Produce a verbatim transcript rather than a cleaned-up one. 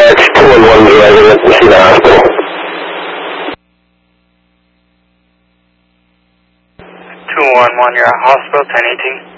dispatch two one one driving at Messina Hospital. two one one, you're at hospital, ten eighteen.